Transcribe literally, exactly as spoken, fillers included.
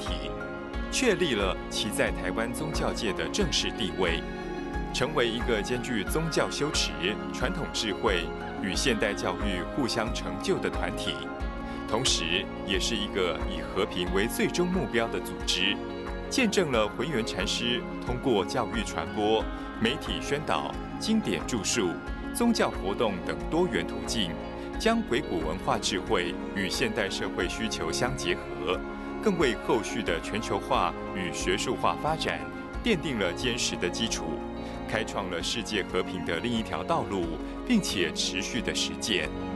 体，确立了其在台湾宗教界的正式地位，成为一个兼具宗教修持、传统智慧与现代教育互相成就的团体，同时也是一个以和平为最终目标的组织，见证了浑元禅师通过教育传播、媒体宣导、经典著述、宗教活动等多元途径，将鬼谷文化智慧与现代社会需求相结合，更为后续的全球化与学术化发展奠定了坚实的基础，开创了世界和平的另一条道路，并且持续的实践。